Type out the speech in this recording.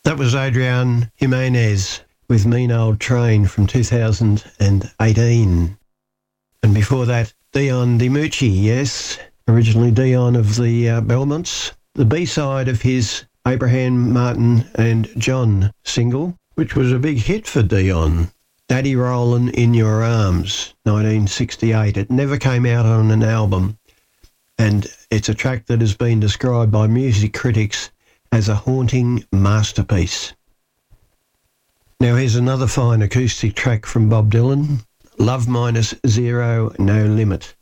That was Adrian Jimenez with Mean Old Train from 2018. And before that, Dion DiMucci, yes, originally Dion of the Belmonts, the B-side of his Abraham Martin and John single, which was a big hit for Dion. Daddy Rollin' in Your Arms, 1968. It never came out on an album, and it's a track that has been described by music critics as a haunting masterpiece. Now here's another fine acoustic track from Bob Dylan, Love Minus Zero, No Limit.